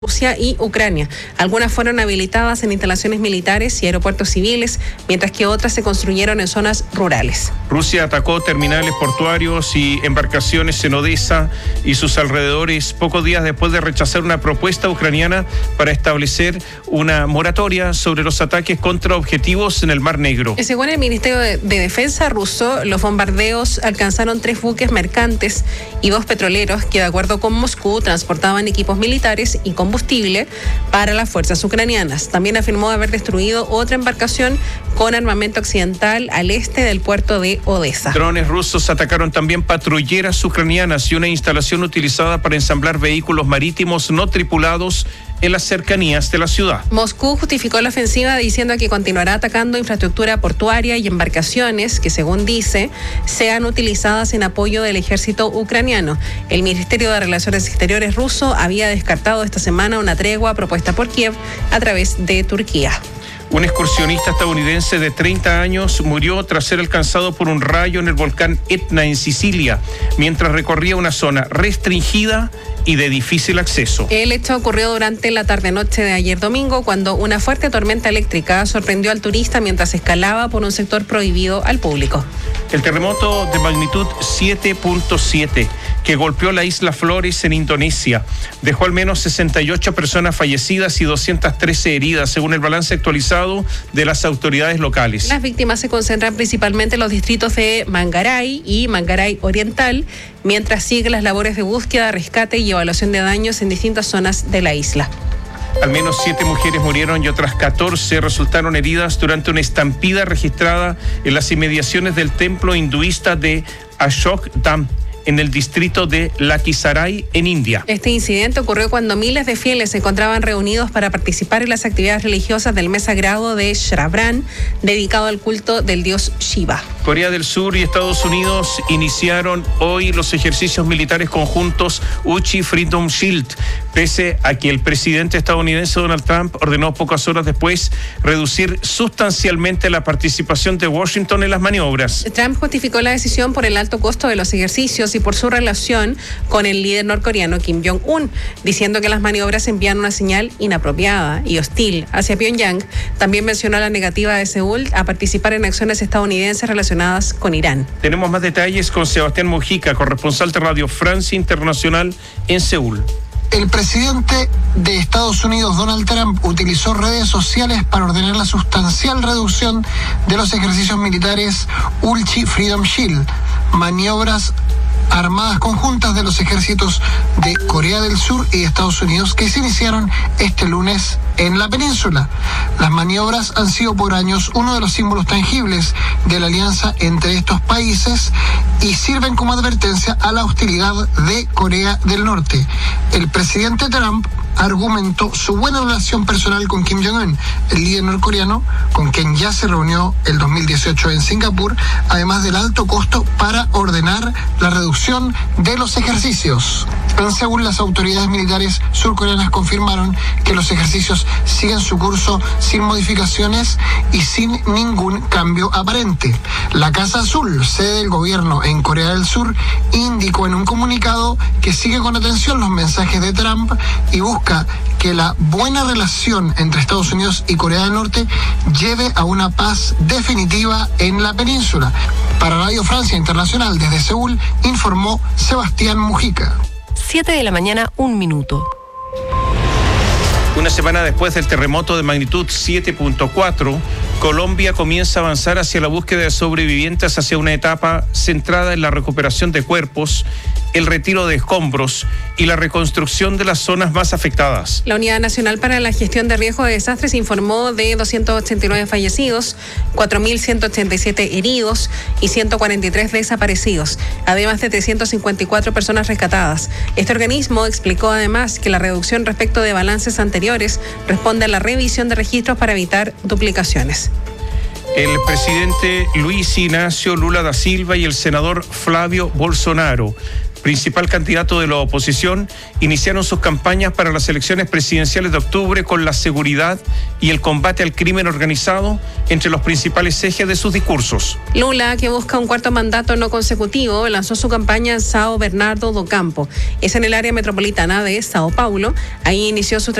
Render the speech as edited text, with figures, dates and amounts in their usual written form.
Rusia y Ucrania. Algunas fueron habilitadas en instalaciones militares y aeropuertos civiles, mientras que otras se construyeron en zonas rurales. Rusia atacó terminales portuarios y embarcaciones en Odessa y sus alrededores pocos días después de rechazar una propuesta ucraniana para establecer una moratoria sobre los ataques contra objetivos en el Mar Negro. Según el Ministerio de Defensa ruso, los bombardeos alcanzaron 3 buques mercantes y 2 petroleros que, de acuerdo con Moscú, transportaban equipos militares y combustible para las fuerzas ucranianas. También afirmó haber destruido otra embarcación con armamento occidental al este del puerto de Odessa. Drones rusos atacaron también patrulleras ucranianas y una instalación utilizada para ensamblar vehículos marítimos no tripulados en las cercanías de la ciudad. Moscú justificó la ofensiva diciendo que continuará atacando infraestructura portuaria y embarcaciones que, según dice, sean utilizadas en apoyo del ejército ucraniano. El Ministerio de Relaciones Exteriores ruso había descartado esta semana una tregua propuesta por Kiev a través de Turquía. Un excursionista estadounidense de 30 años murió tras ser alcanzado por un rayo en el volcán Etna en Sicilia, mientras recorría una zona restringida y de difícil acceso. El hecho ocurrió durante la tarde-noche de ayer domingo, cuando una fuerte tormenta eléctrica sorprendió al turista mientras escalaba por un sector prohibido al público. El terremoto de magnitud 7.7 que golpeó la isla Flores en Indonesia dejó al menos 68 personas fallecidas y 213 heridas, según el balance actualizado de las autoridades locales. Las víctimas se concentran principalmente en los distritos de Manggarai y Manggarai Oriental, mientras siguen las labores de búsqueda, rescate y evaluación de daños en distintas zonas de la isla. Al menos 7 mujeres murieron y otras 14 resultaron heridas durante una estampida registrada en las inmediaciones del templo hinduista de Ashokdam, en el distrito de Lakhisarai, en India. Este incidente ocurrió cuando miles de fieles se encontraban reunidos para participar en las actividades religiosas del mes sagrado de Shravan, dedicado al culto del dios Shiva. Corea del Sur y Estados Unidos iniciaron hoy los ejercicios militares conjuntos Uchi Freedom Shield, pese a que el presidente estadounidense Donald Trump ordenó pocas horas después reducir sustancialmente la participación de Washington en las maniobras. Trump justificó la decisión por el alto costo de los ejercicios y por su relación con el líder norcoreano Kim Jong-un, diciendo que las maniobras envían una señal inapropiada y hostil hacia Pyongyang. También mencionó la negativa de Seúl a participar en acciones estadounidenses relacionadas con Irán. Tenemos más detalles con Sebastián Mujica, corresponsal de Radio Francia Internacional en Seúl. El presidente de Estados Unidos, Donald Trump, utilizó redes sociales para ordenar la sustancial reducción de los ejercicios militares Uchi Freedom Shield, maniobras armadas conjuntas de los ejércitos de Corea del Sur y Estados Unidos que se iniciaron este lunes en la península. Las maniobras han sido por años uno de los símbolos tangibles de la alianza entre estos países y sirven como advertencia a la hostilidad de Corea del Norte. El presidente Trump argumentó su buena relación personal con Kim Jong-un, el líder norcoreano, con quien ya se reunió el 2018 en Singapur, además del alto costo para ordenar la reducción de los ejercicios. En Seúl, las autoridades militares surcoreanas confirmaron que los ejercicios siguen su curso sin modificaciones y sin ningún cambio aparente. La Casa Azul, sede del gobierno en Corea del Sur, indicó en un comunicado que sigue con atención los mensajes de Trump y busca que la buena relación entre Estados Unidos y Corea del Norte lleve a una paz definitiva en la península. Para Radio Francia Internacional, desde Seúl, informó Sebastián Mujica. 7:01 a.m. Una semana después del terremoto de magnitud 7.4, Colombia comienza a avanzar hacia la búsqueda de sobrevivientes hacia una etapa centrada en la recuperación de cuerpos, el retiro de escombros y la reconstrucción de las zonas más afectadas. La Unidad Nacional para la Gestión de Riesgo de Desastres informó de 289 fallecidos, 4.187 heridos y 143 desaparecidos, además de 354 personas rescatadas. Este organismo explicó además que la reducción respecto de balances anteriores responde a la revisión de registros para evitar duplicaciones. El presidente Luis Ignacio Lula da Silva y el senador Flavio Bolsonaro principal candidato de la oposición, iniciaron sus campañas para las elecciones presidenciales de octubre con la seguridad y el combate al crimen organizado entre los principales ejes de sus discursos. Lula, que busca un cuarto mandato no consecutivo, lanzó su campaña en São Bernardo do Campo. Es en el área metropolitana de Sao Paulo. Ahí inició su